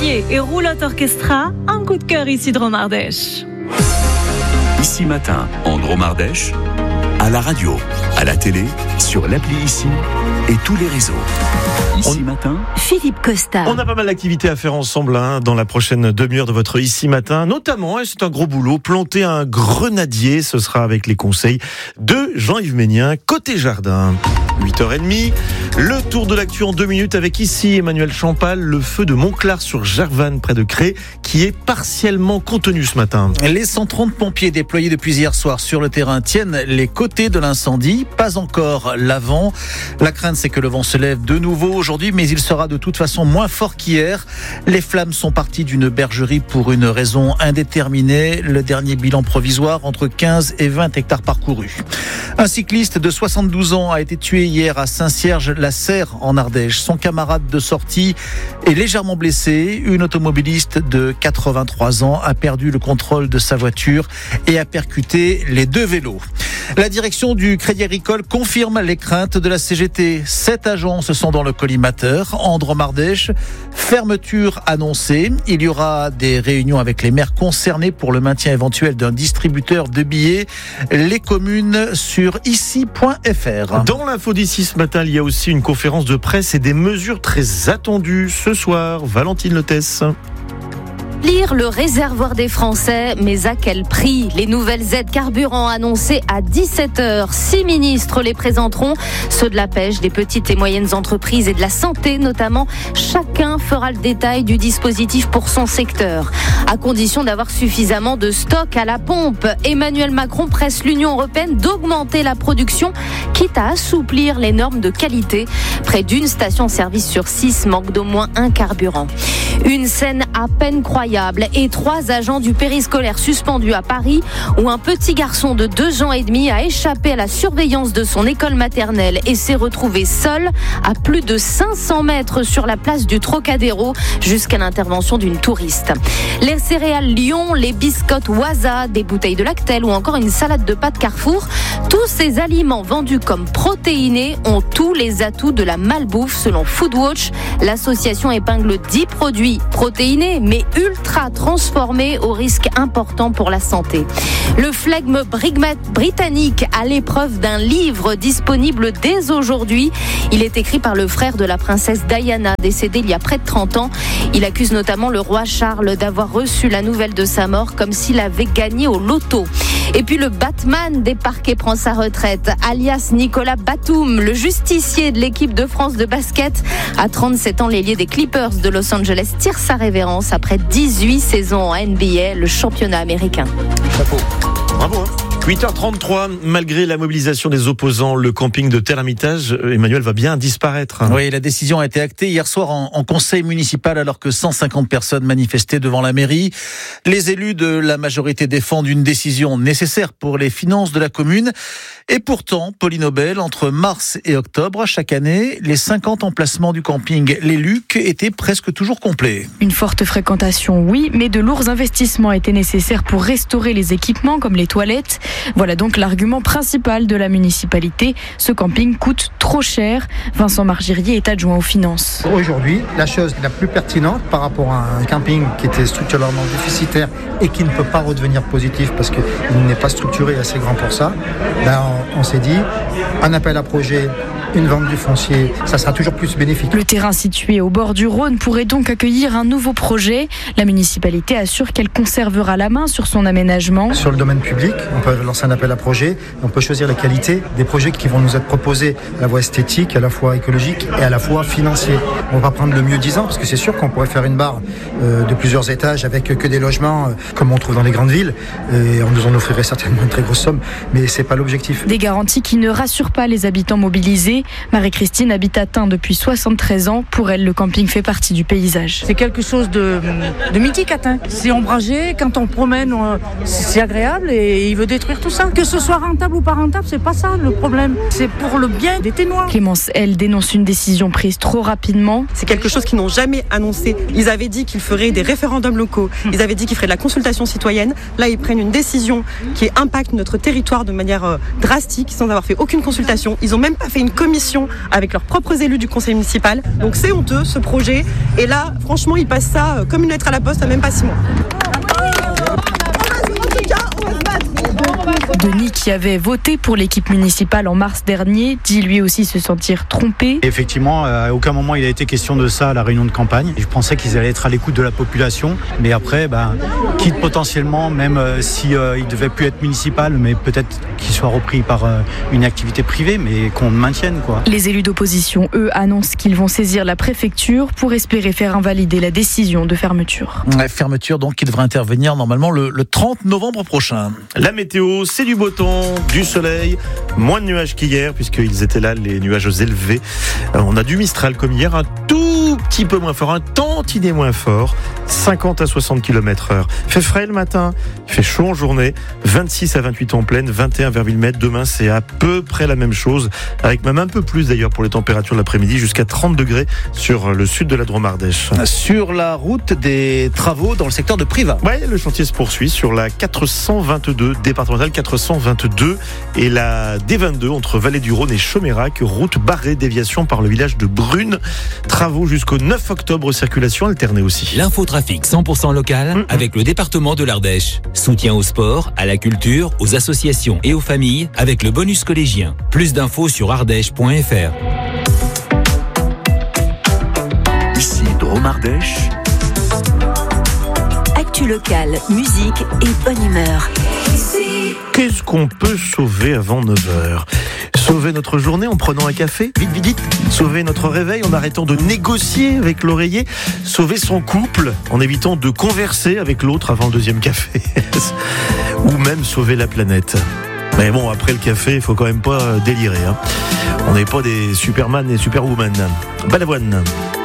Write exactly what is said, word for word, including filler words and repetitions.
Olivier et Roulotte Orchestra, un coup de cœur ici de Dromardèche. Ici Matin, en Dromardèche, à la radio, à la télé, sur l'appli Ici et tous les réseaux. Ici On... Matin, Philippe Costa. On a pas mal d'activités à faire ensemble hein, dans la prochaine demi-heure de votre Ici Matin, notamment, et c'est un gros boulot, planter un grenadier. Ce sera avec les conseils de Jean-Yves Ménien, côté jardin. huit heures trente, le tour de l'actu en deux minutes avec ici Emmanuel Champal, le feu de Montclar sur Gervanne près de Cré qui est partiellement contenu ce matin. Les cent trente pompiers déployés depuis hier soir sur le terrain tiennent les côtés de l'incendie, pas encore l'avant. La crainte c'est que le vent se lève de nouveau aujourd'hui, mais il sera de toute façon moins fort qu'hier. Les flammes sont parties d'une bergerie pour une raison indéterminée. Le dernier bilan provisoire, entre quinze et vingt hectares parcourus. Un cycliste de soixante-douze ans a été tué hier à Saint-Cierges-la-Serre en Ardèche. Son camarade de sortie est légèrement blessé. Une automobiliste de quatre-vingt-trois ans a perdu le contrôle de sa voiture et a percuté les deux vélos. La direction du Crédit Agricole confirme les craintes de la C G T. Sept agences sont dans le collimateur en Dromardèche. Fermeture annoncée. Il y aura des réunions avec les maires concernés pour le maintien éventuel d'un distributeur de billets. Les communes sur ici point f r. Dans l'info d'ici ce matin, il y a aussi une conférence de presse et des mesures très attendues ce soir. Valentine Letès. Lire le réservoir des Français, mais à quel prix ? Les nouvelles aides carburant annoncées à dix-sept heures. Six ministres les présenteront, ceux de la pêche, des petites et moyennes entreprises et de la santé notamment. Chacun fera le détail du dispositif pour son secteur, à condition d'avoir suffisamment de stock à la pompe. Emmanuel Macron presse l'Union européenne d'augmenter la production, quitte à assouplir les normes de qualité. Près d'une station-service sur six manque d'au moins un carburant. Une scène à peine croyable et trois agents du périscolaire suspendus à Paris où un petit garçon de deux ans et demi a échappé à la surveillance de son école maternelle et s'est retrouvé seul à plus de cinq cents mètres sur la place du Trocadéro jusqu'à l'intervention d'une touriste. Les céréales Lion, les biscottes Waza, des bouteilles de Lactel ou encore une salade de pâtes Carrefour, tous ces aliments vendus comme protéinés ont tous les atouts de la malbouffe selon Foodwatch. L'association épingle dix produits protéinés mais ultra transformés au risque important pour la santé. Le flegme britannique à l'épreuve d'un livre disponible dès aujourd'hui. Il est écrit par le frère de la princesse Diana, décédée il y a près de trente ans. Il accuse notamment le roi Charles d'avoir reçu la nouvelle de sa mort comme s'il avait gagné au loto. Et puis le Batman des parquets prend sa retraite, alias Nicolas Batum, le justicier de l'équipe de France de basket. À trente-sept ans, l'ailier des Clippers de Los Angeles tire sa révérence après dix-huit saisons en N B A, le championnat américain. Chapeau. Bravo. huit heures trente-trois, malgré la mobilisation des opposants, le camping de Terre-Hermitage, Emmanuel, va bien disparaître. Oui, la décision a été actée hier soir en, en conseil municipal alors que cent cinquante personnes manifestaient devant la mairie. Les élus de la majorité défendent une décision nécessaire pour les finances de la commune. Et pourtant, Pauline Aubel, entre mars et octobre, chaque année, les cinquante emplacements du camping Les Lucs étaient presque toujours complets. Une forte fréquentation, oui, mais de lourds investissements étaient nécessaires pour restaurer les équipements comme les toilettes. Voilà donc l'argument principal de la municipalité. Ce camping coûte trop cher. Vincent Margirier est adjoint aux finances. Aujourd'hui, la chose la plus pertinente par rapport à un camping qui était structurellement déficitaire et qui ne peut pas redevenir positif parce qu'il n'est pas structuré assez grand pour ça, ben on, on s'est dit, un appel à projet, une vente du foncier, ça sera toujours plus bénéfique. Le terrain situé au bord du Rhône pourrait donc accueillir un nouveau projet. La municipalité assure qu'elle conservera la main sur son aménagement. Sur le domaine public, on peut lancer un appel à projet, on peut choisir la qualité des projets qui vont nous être proposés à la fois esthétique, à la fois écologique et à la fois financier. On va prendre le mieux disant parce que c'est sûr qu'on pourrait faire une barre euh, de plusieurs étages avec que des logements euh, comme on trouve dans les grandes villes et on nous en offrirait certainement une très grosse somme, mais c'est pas l'objectif. Des garanties qui ne rassurent pas les habitants mobilisés. Marie-Christine habite à Tain depuis soixante-treize ans. Pour elle, le camping fait partie du paysage. C'est quelque chose de, de mythique à Tain. C'est ombragé, quand on promène, c'est agréable et il veut détruire tout ça. Que ce soit rentable ou pas rentable, c'est pas ça le problème. C'est pour le bien des Ténois. Clémence, elle, dénonce une décision prise trop rapidement. C'est quelque chose qu'ils n'ont jamais annoncé. Ils avaient dit qu'ils feraient des référendums locaux. Ils avaient dit qu'ils feraient de la consultation citoyenne. Là, ils prennent une décision qui impacte notre territoire de manière drastique, sans avoir fait aucune consultation. Ils n'ont même pas fait une commission commission avec leurs propres élus du conseil municipal. Donc c'est honteux ce projet. Et là, franchement, ils passent ça comme une lettre à la poste à même pas six mois. Denis, qui avait voté pour l'équipe municipale en mars dernier, dit lui aussi se sentir trompé. Effectivement, à aucun moment il a été question de ça à la réunion de campagne. Je pensais qu'ils allaient être à l'écoute de la population, mais après, ben, quitte potentiellement, même euh, si euh, il devait plus être municipal, mais peut-être qu'il soit repris par euh, une activité privée, mais qu'on le maintienne, quoi. Les élus d'opposition, eux, annoncent qu'ils vont saisir la préfecture pour espérer faire invalider la décision de fermeture. Ouais, fermeture donc qui devrait intervenir normalement le, le trente novembre prochain. La météo, c'est du beau temps, du soleil, moins de nuages qu'hier, puisqu'ils étaient là, les nuages élevés. On a du Mistral comme hier, un tout petit peu moins fort, un tantinet moins fort, cinquante à soixante kilomètres heure. Il fait frais le matin, il fait chaud en journée, vingt-six à vingt-huit en pleine, vingt et un vers Villemette. Demain, c'est à peu près la même chose, avec même un peu plus d'ailleurs pour les températures de l'après-midi, jusqu'à trente degrés sur le sud de la Drôme-Ardèche. Sur la route des travaux dans le secteur de Privas. Ouais, le chantier se poursuit sur la quatre cent vingt-deux, départementale quatre cent vingt-deux, et la D vingt-deux entre Vallée du Rhône et Chomérac, route barrée, déviation par le village de Brune. Travaux jusqu'au neuf octobre, circulation alternée aussi. L'infotrafic cent pour cent local mmh. avec le département de l'Ardèche. Soutien au sport, à la culture, aux associations et aux familles avec le bonus collégien. Plus d'infos sur ardèche point f r. Ici Drôme-Ardèche. Actu locale, musique et bonne humeur. Qu'est-ce qu'on peut sauver avant neuf heures ? Sauver notre journée en prenant un café, vite, vite, vite. Sauver notre réveil en arrêtant de négocier avec l'oreiller. Sauver son couple en évitant de converser avec l'autre avant le deuxième café. Ou même sauver la planète. Mais bon, après le café, il faut quand même pas délirer. Hein. On n'est pas des Superman et Superwoman. Balavoine.